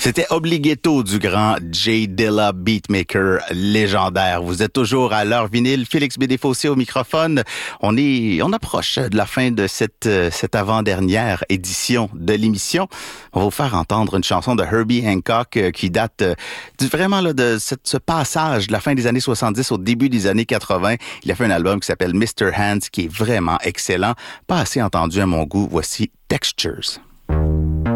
C'était Obligato du grand Jay Dilla, beatmaker légendaire. Vous êtes toujours à l'heure vinyle. Félix Bédé-Fossé au microphone. On approche de la fin de cette avant-dernière édition de l'émission. On va vous faire entendre une chanson de Herbie Hancock qui date vraiment là, de ce passage de la fin des années 70 au début des années 80. Il a fait un album qui s'appelle Mr. Hands qui est vraiment excellent. Pas assez entendu à mon goût. Voici Textures.